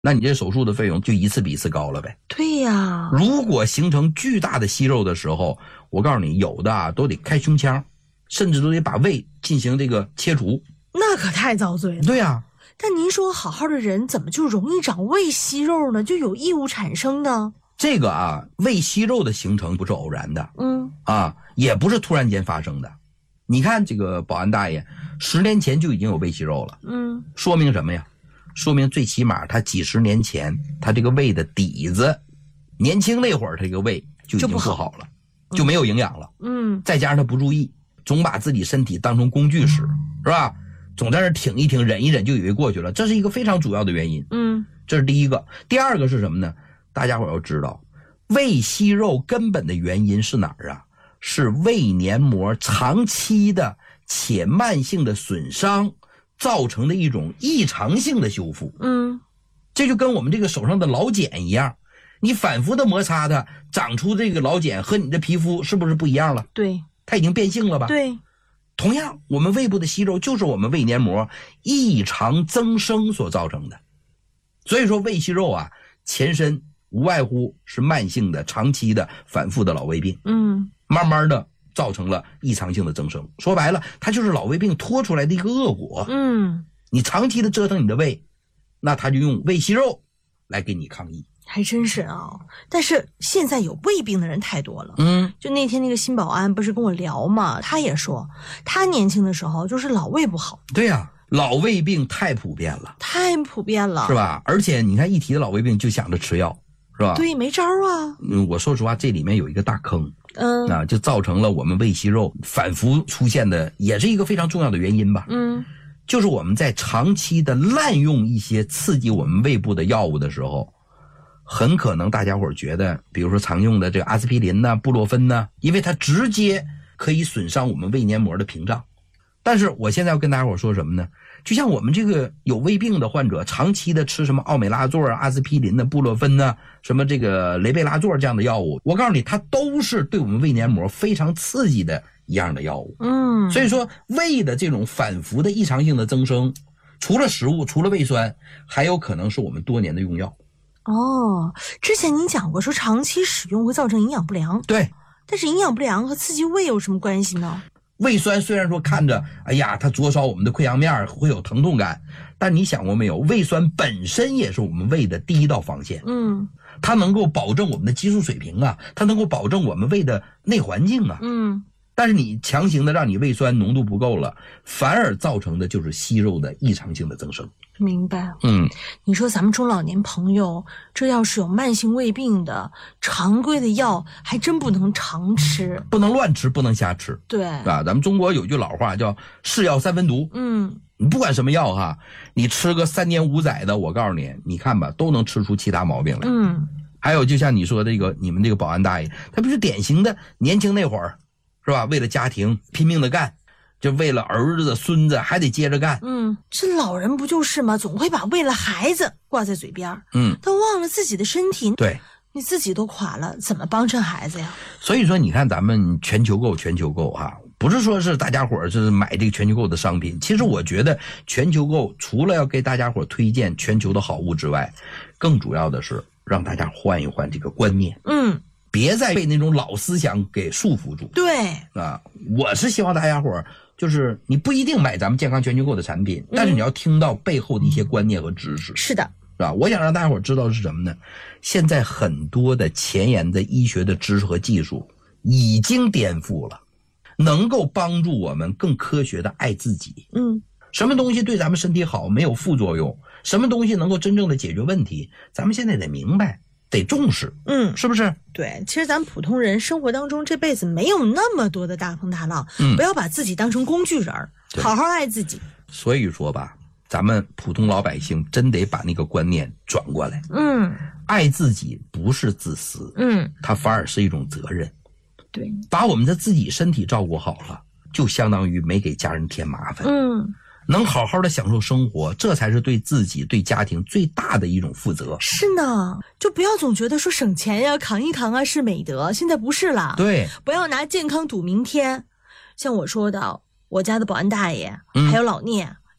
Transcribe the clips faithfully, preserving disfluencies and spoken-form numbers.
那你这手术的费用就一次比一次高了呗。 对呀， 如果形成巨大的息肉的时候，我告诉你，有的啊都得开胸腔，甚至都得把胃进行这个切除。 那可太遭罪了。 对呀。 但您说好好的人怎么就容易长胃息肉呢？就有异物产生呢？ 这个啊，胃息肉的形成不是偶然的， 嗯啊，也不是突然间发生的。你看这个保安大爷，十年前就已经有胃息肉了， 嗯， 说明什么呀？说明最起码他几十年前他这个胃的底子，年轻那会儿他这个胃就已经不好了，就, 就没有营养了。 嗯， 再加上他不注意，总把自己身体当成工具使，是吧？总在那挺一挺忍一忍就以为过去了，这是一个非常主要的原因。 嗯， 这是第一个。第二个是什么呢？大家伙要知道，胃息肉根本的原因是哪儿啊？是胃黏膜长期的且慢性的损伤造成的一种异常性的修复。 嗯， 这就跟我们这个手上的老茧一样，你反复的摩擦它，长出这个老茧和你的皮肤是不是不一样了？ 对， 它已经变性了吧？ 对。 同样，我们胃部的息肉就是我们胃黏膜异常增生所造成的。所以说胃息肉啊，前身无外乎是慢性的、长期的、反复的老胃病， 嗯， 慢慢的造成了异常性的增生。说白了，它就是老胃病拖出来的一个恶果。 嗯， 你长期的折腾你的胃，那它就用胃息肉来给你抗议。 还真是啊，但是现在有胃病的人太多了。 嗯， 就那天那个新保安不是跟我聊嘛，他也说他年轻的时候就是老胃不好。 对呀、啊，老胃病太普遍了， 太普遍了， 是吧？而且你看一提到老胃病就想着吃药，是吧？ 对，没招啊。 嗯，我说实话，这里面有一个大坑， 嗯， 啊，就造成了我们胃息肉反复出现的，也是一个非常重要的原因吧。 嗯， 就是我们在长期的滥用一些刺激我们胃部的药物的时候，很可能大家伙觉得，比如说常用的这个阿司匹林呐、布洛芬呐，因为它直接可以损伤我们胃黏膜的屏障。但是我现在要跟大家伙说什么呢？就像我们这个有胃病的患者，长期的吃什么奥美拉唑、阿司匹林的、布洛芬呢，什么这个雷贝拉唑这样的药物，我告诉你，它都是对我们胃黏膜非常刺激的一样的药物。 嗯， 所以说胃的这种反复的异常性的增生，除了食物，除了胃酸，还有可能是我们多年的用药。 哦，之前您讲过说长期使用会造成营养不良。 对， 但是营养不良和刺激胃有什么关系呢？ 胃酸虽然说看着，哎呀，它灼烧我们的溃疡面会有疼痛感，但你想过没有，胃酸本身也是我们胃的第一道防线。 嗯， 它能够保证我们的激素水平啊，它能够保证我们胃的内环境啊。 嗯， 但是你强行的让你胃酸浓度不够了，反而造成的就是息肉的异常性的增生。 明白。 嗯， 你说咱们中老年朋友，这要是有慢性胃病的，常规的药还真不能常吃， 不能乱吃，不能瞎吃。 对， 啊，咱们中国有句老话叫是药三分毒。 嗯， 你不管什么药哈，你吃个三年五载的，我告诉你，你看吧，都能吃出其他毛病来。 嗯， 还有就像你说这个，你们这个保安大爷，他不是典型的年轻那会儿，是吧？为了家庭拼命的干，就为了儿子孙子还得接着干。 嗯，这老人不就是吗？总会把为了孩子挂在嘴边， 嗯， 他忘了自己的身体。 对， 你自己都垮了，怎么帮衬孩子呀？ 所以说，你看咱们全球购，全球购哈，不是说是大家伙儿是买这个全球购的商品。其实我觉得全球购除了要给大家伙儿推荐全球的好物之外，更主要的是让大家换一换这个观念。 嗯， 别再被那种老思想给束缚住。 对啊，我是希望大家伙儿就是你不一定买咱们健康全球购的产品，但是你要听到背后的一些观念和知识。 是的， 是吧？我想让大家伙儿知道的是什么呢？现在很多的前沿的医学的知识和技术已经颠覆了，能够帮助我们更科学的爱自己。 嗯， 什么东西对咱们身体好，没有副作用，什么东西能够真正的解决问题，咱们现在得明白，得重视。 嗯， 是不是？ 对，其实咱们普通人生活当中这辈子没有那么多的大风大浪， 嗯， 不要把自己当成工具人，好好爱自己。 所以说吧，咱们普通老百姓真得把那个观念转过来。 嗯， 爱自己不是自私， 嗯， 它反而是一种责任。 对， 把我们的自己身体照顾好了，就相当于没给家人添麻烦。 嗯， 能好好的享受生活，这才是对自己对家庭最大的一种负责。 是呢，就不要总觉得说省钱呀扛一扛啊是美德，现在不是了。 对， 不要拿健康赌明天。像我说的，我家的保安大爷、 嗯、 还有老聂，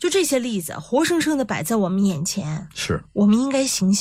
就这些例子活生生的摆在我们眼前， 是。 我们应该醒醒。